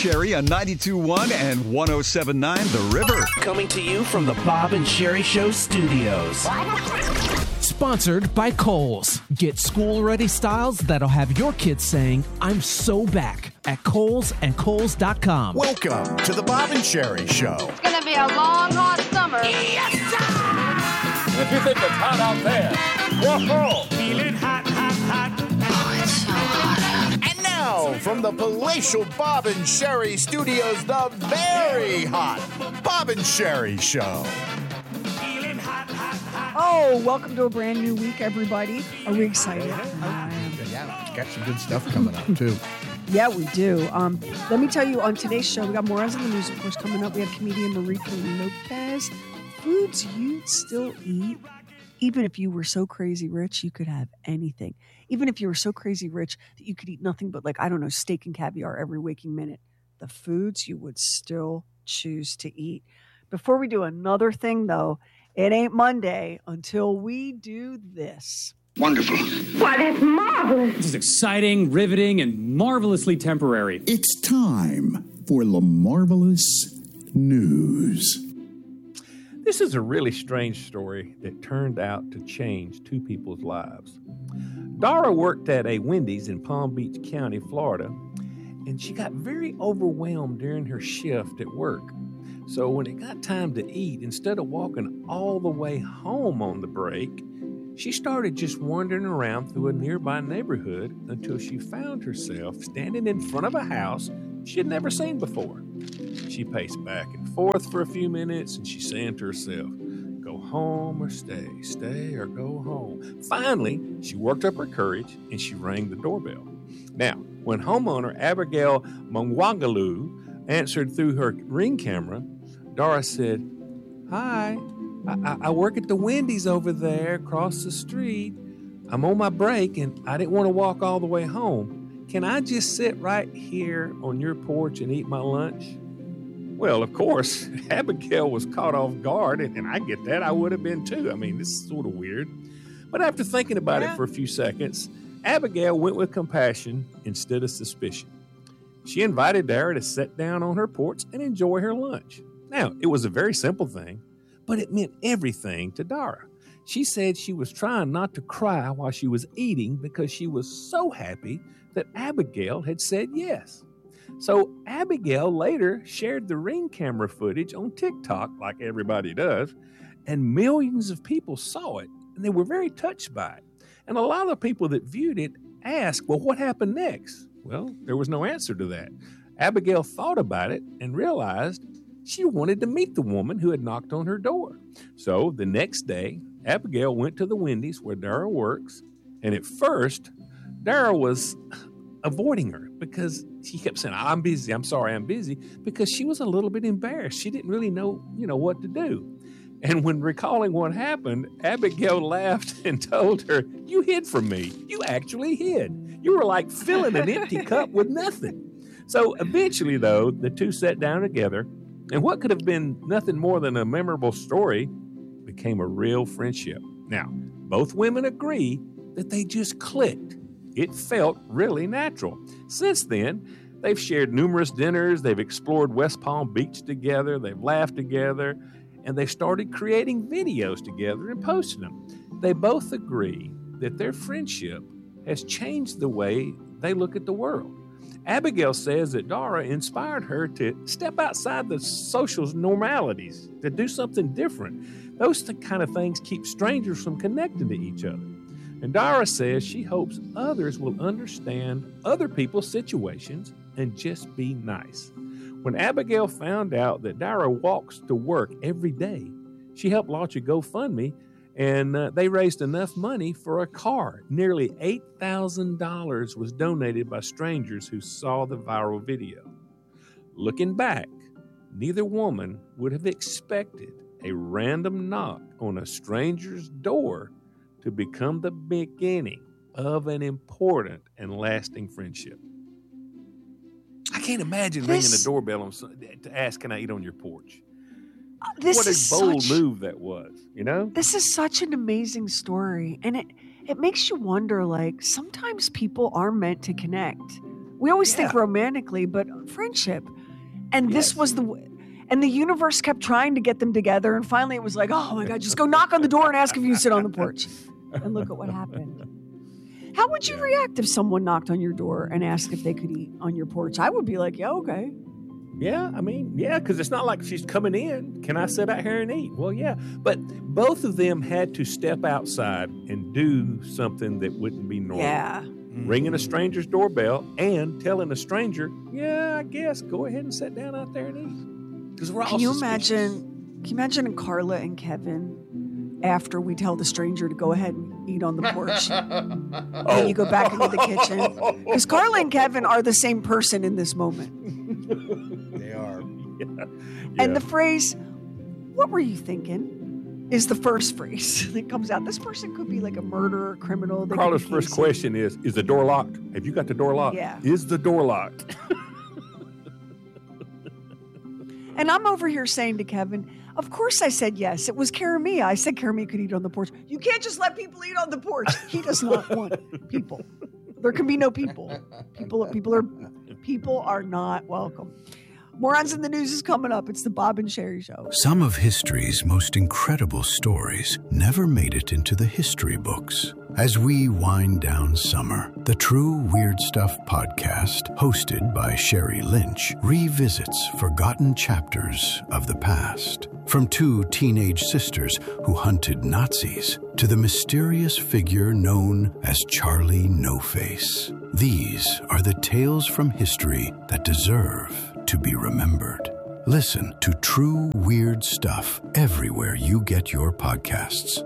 Sherry on 92.1 and 107.9 The River. Coming to you from the Bob and Sherry Show studios. Sponsored by Kohl's. Get school-ready styles that'll have your kids saying, I'm so back at Kohl's and Kohl's.com. Welcome to the Bob and Sherry Show. It's going to be a long, hot summer. Yes, sir! If you think it's hot out there, whoa, feeling hot, hot, hot. Oh, it's so hot out. And now, from the palatial Bob and Sherry Studios, the very hot Bob and Sherry Show. Oh, welcome to a brand new week, everybody. Are we excited? Yeah, got some good stuff coming up, too. Yeah, we do. Let me tell you, on today's show, we got Morons in the News, of course, coming up. We have comedian Marika Lopez. Foods you'd still eat. Even if you were so crazy rich, you could have anything. Even if you were so crazy rich that you could eat nothing but, like, I don't know, steak and caviar every waking minute. The foods you would still choose to eat. Before we do another thing, though, it ain't Monday until we do this. Wonderful. Why, that's marvelous. This is exciting, riveting, and marvelously temporary. It's time for the Marvelous News. This is a really strange story that turned out to change two people's lives. Dara worked at a Wendy's in Palm Beach County, Florida, and she got very overwhelmed during her shift at work. So when it got time to eat, instead of walking all the way home on the break, she started just wandering around through a nearby neighborhood until she found herself standing in front of a house she had never seen before. She paced back and forth for a few minutes, and she saying to herself, go home or stay, stay or go home. Finally, she worked up her courage, and she rang the doorbell. Now, when homeowner Abigail Mongwangalu answered through her Ring camera, Dara said, hi, I work at the Wendy's over there across the street. I'm on my break and I didn't want to walk all the way home. Can I just sit right here on your porch and eat my lunch? Well, of course, Abigail was caught off guard, and I get that. I would have been too. I mean, this is sort of weird. But after thinking about it for a few seconds, Abigail went with compassion instead of suspicion. She invited Dara to sit down on her porch and enjoy her lunch. Now, it was a very simple thing, but it meant everything to Dara. She said she was trying not to cry while she was eating because she was so happy that Abigail had said yes. So Abigail later shared the Ring camera footage on TikTok, like everybody does, and millions of people saw it, and they were very touched by it. And a lot of people that viewed it asked, well, what happened next? Well, there was no answer to that. Abigail thought about it and realized she wanted to meet the woman who had knocked on her door. So the next day, Abigail went to the Wendy's where Dara works, and at first, Dara was avoiding her because she kept saying, I'm busy, I'm sorry, I'm busy, because she was a little bit embarrassed. She didn't really know, what to do. And when recalling what happened, Abigail laughed and told her, you hid from me. You actually hid. You were like filling an empty cup with nothing. So eventually, though, the two sat down together, and what could have been nothing more than a memorable story became a real friendship. Now, both women agree that they just clicked. It felt really natural. Since then, they've shared numerous dinners, they've explored West Palm Beach together, they've laughed together, and they've started creating videos together and posting them. They both agree that their friendship has changed the way they look at the world. Abigail says that Dara inspired her to step outside the social normalities, to do something different. Those kind of things keep strangers from connecting to each other. And Dara says she hopes others will understand other people's situations and just be nice. When Abigail found out that Dara walks to work every day, she helped launch a GoFundMe, and they raised enough money for a car. Nearly $8,000 was donated by strangers who saw the viral video. Looking back, neither woman would have expected a random knock on a stranger's door to become the beginning of an important and lasting friendship. I can't imagine ringing the doorbell to ask, can I eat on your porch? What a bold move that was, This is such an amazing story. And it makes you wonder, like, sometimes people are meant to connect. We always think romantically, but friendship. And this was and the universe kept trying to get them together. And finally it was like, oh my God, just go knock on the door and ask if you can sit on the porch. And look at what happened. How would you react if someone knocked on your door and asked if they could eat on your porch? I would be like, yeah, okay. Yeah, I mean, because it's not like she's coming in. Can I sit out here and eat? Well, yeah. But both of them had to step outside and do something that wouldn't be normal. Yeah. Ringing a stranger's doorbell and telling a stranger, yeah, I guess, go ahead and sit down out there and eat. Because we're all Can you suspicious. imagine Carla and Kevin after we tell the stranger to go ahead and eat on the porch? And you go back into the kitchen. Because Carla and Kevin are the same person in this moment. They are. And the phrase, what were you thinking? Is the first phrase that comes out. This person could be like a murderer, criminal. They Carla's could be first casing. question is the door locked? Have you got the door locked? Yeah. Is the door locked? And I'm over here saying to Kevin, of course I said yes. It was Karamia. I said Karamia could eat on the porch. You can't just let people eat on the porch. He does not want people. There can be no people. People are not welcome. Morons in the News is coming up. It's the Bob and Sherry Show. Some of history's most incredible stories never made it into the history books. As we wind down summer, the True Weird Stuff podcast, hosted by Sherry Lynch, revisits forgotten chapters of the past. From two teenage sisters who hunted Nazis to the mysterious figure known as Charlie No-Face. These are the tales from history that deserve to be remembered. Listen to True Weird Stuff everywhere you get your podcasts.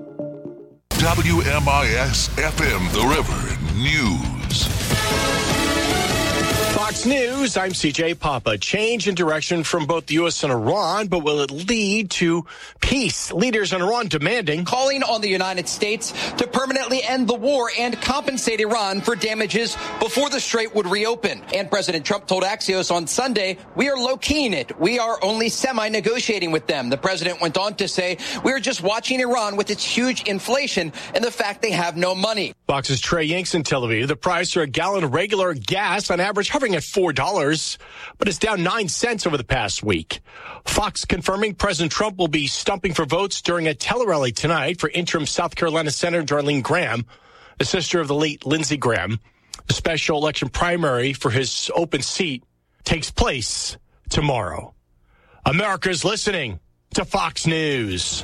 WMIS FM, The River News. Fox News, I'm CJ Papa. Change in direction from both the U.S. and Iran, but will it lead to peace? Leaders in Iran calling on the United States to permanently end the war and compensate Iran for damages before the strait would reopen. And President Trump told Axios on Sunday, we are low-keying it. We are only semi-negotiating with them. The president went on to say, we are just watching Iran with its huge inflation and the fact they have no money. Fox's Trey Yanks in Tel Aviv. The price for a gallon of regular gas on average hovering at $4, but it's down 9 cents over the past week. Fox confirming President Trump will be stumping for votes during a tele-rally tonight for interim South Carolina Senator Darlene Graham, the sister of the late Lindsey Graham. The special election primary for his open seat takes place tomorrow. America's listening to Fox News.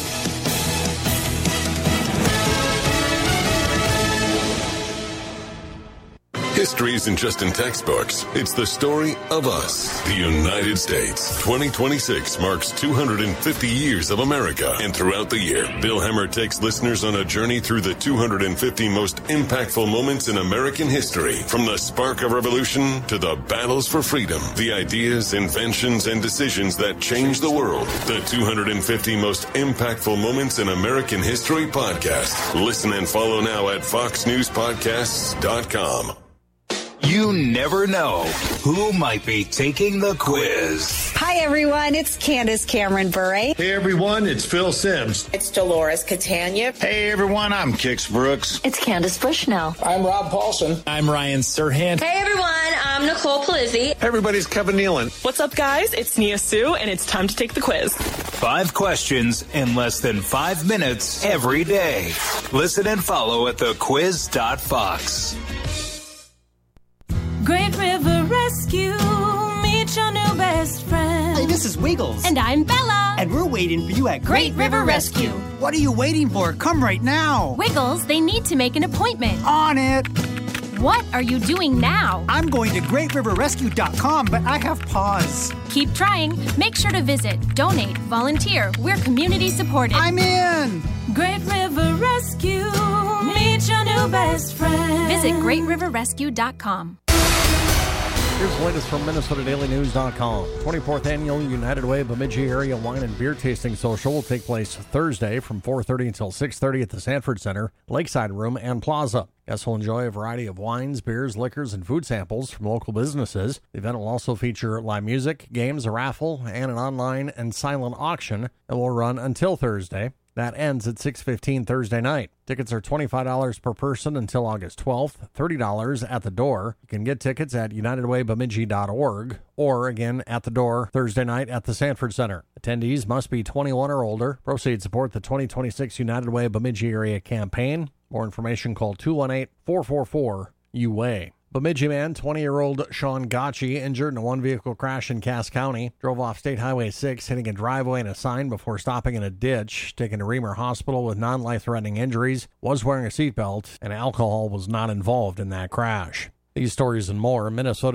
History isn't just in textbooks. It's the story of us, the United States. 2026 marks 250 years of America. And throughout the year, Bill Hemmer takes listeners on a journey through the 250 most impactful moments in American history. From the spark of revolution to the battles for freedom, the ideas, inventions, and decisions that changed the world. The 250 most impactful moments in American history podcast. Listen and follow now at foxnewspodcasts.com. You never know who might be taking the quiz. Hi, everyone. It's Candace Cameron Bure. Hey, everyone. It's Phil Sims. It's Dolores Catania. Hey, everyone. I'm Kix Brooks. It's Candace Bushnell. I'm Rob Paulson. I'm Ryan Serhant. Hey, everyone. I'm Nicole Palizzi. Hey, everybody's Kevin Nealon. What's up, guys? It's Nia Sue, and it's time to take the quiz. 5 questions in less than 5 minutes every day. Listen and follow at thequiz.fox. Great River Rescue, meet your new best friend. Hey, this is Wiggles. And I'm Bella. And we're waiting for you at Great River Rescue. What are you waiting for? Come right now. Wiggles, they need to make an appointment. On it. What are you doing now? I'm going to greatriverrescue.com, but I have pause. Keep trying. Make sure to visit, donate, volunteer. We're community supported. I'm in. Great River Rescue, meet your new best friend. Visit greatriverrescue.com. Here's the latest from MinnesotaDailyNews.com. 24th Annual United Way Bemidji Area Wine and Beer Tasting Social will take place Thursday from 4:30 until 6:30 at the Sanford Center, Lakeside Room, and Plaza. Guests will enjoy a variety of wines, beers, liquors, and food samples from local businesses. The event will also feature live music, games, a raffle, and an online and silent auction that will run until Thursday. That ends at 6:15 Thursday night. Tickets are $25 per person until August 12th, $30 at the door. You can get tickets at unitedwaybemidji.org or, again, at the door Thursday night at the Sanford Center. Attendees must be 21 or older. Proceeds support the 2026 United Way Bemidji Area campaign. More information, call 218-444-UWAY. Bemidji man, 20-year-old Sean Gotchi, injured in a one-vehicle crash in Cass County. Drove off State Highway 6, hitting a driveway and a sign before stopping in a ditch. Taken to Reamer Hospital with non-life-threatening injuries. Was wearing a seatbelt, and alcohol was not involved in that crash. These stories and more,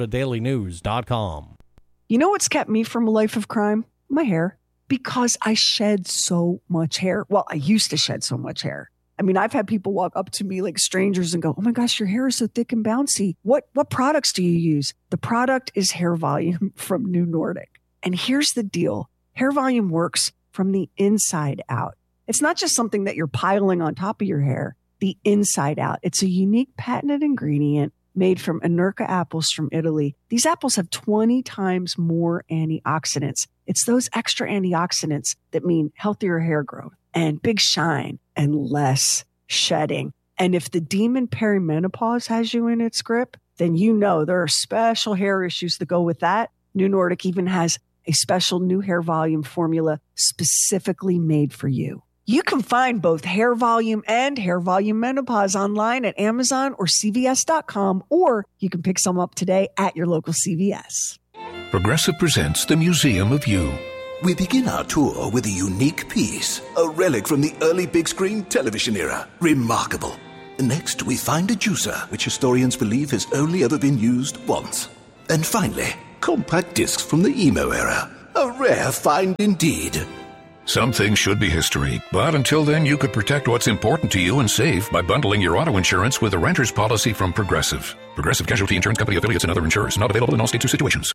MinnesotaDailyNews.com. You know what's kept me from a life of crime? My hair. Because I shed so much hair. Well, I used to shed so much hair. I mean, I've had people walk up to me like strangers and go, "Oh my gosh, your hair is so thick and bouncy. What products do you use?" The product is Hair Volume from New Nordic. And here's the deal. Hair Volume works from the inside out. It's not just something that you're piling on top of your hair, the inside out. It's a unique patented ingredient made from Anerca apples from Italy. These apples have 20 times more antioxidants. It's those extra antioxidants that mean healthier hair growth and big shine and less shedding. And if the demon perimenopause has you in its grip, then you know there are special hair issues that go with that. New Nordic even has a special new Hair Volume formula specifically made for you. You can find both Hair Volume and Hair Volume Menopause online at Amazon or CVS.com, or you can pick some up today at your local CVS. Progressive presents the Museum of You. We begin our tour with a unique piece, a relic from the early big screen television era. Remarkable. Next, we find a juicer, which historians believe has only ever been used once. And finally, compact discs from the emo era. A rare find indeed. Some things should be history, but until then you could protect what's important to you and save by bundling your auto insurance with a renter's policy from Progressive. Progressive Casualty Insurance Company affiliates and other insurers. Not available in all states or situations.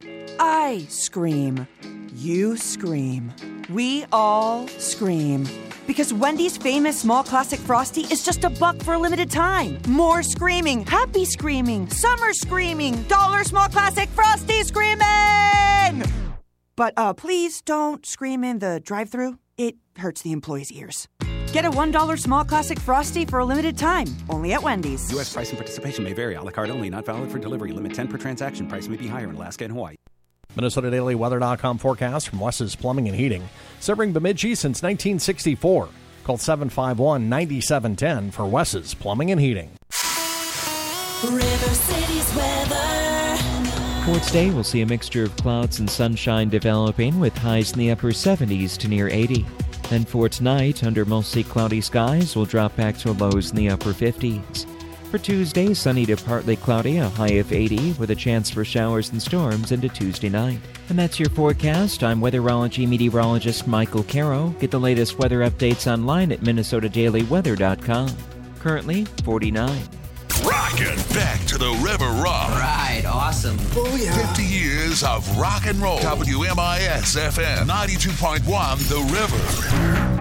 I scream. You scream. We all scream. Because Wendy's famous small classic Frosty is just $1 for a limited time. More screaming, happy screaming, summer screaming, dollar small classic Frosty screaming! But please don't scream in the drive-thru. It hurts the employees' ears. Get a $1 small classic Frosty for a limited time, only at Wendy's. U.S. price and participation may vary. A la carte only, not valid for delivery. Limit 10 per transaction. Price may be higher in Alaska and Hawaii. MinnesotaDailyWeather.com forecast from Wes's Plumbing and Heating. Serving Bemidji since 1964. Call 751-9710 for Wes's Plumbing and Heating. River City's weather. For today, we'll see a mixture of clouds and sunshine developing with highs in the upper 70s to near 80. Then for tonight, under mostly cloudy skies, we'll drop back to lows in the upper 50s. For Tuesday, sunny to partly cloudy, a high of 80 with a chance for showers and storms into Tuesday night. And that's your forecast. I'm weatherology meteorologist Michael Caro. Get the latest weather updates online at MinnesotaDailyWeather.com. Currently, 49. Rockin' back to the River Rock. Right, awesome. Oh, yeah. 50 years of rock and roll. WMIS FM 92.1 The River.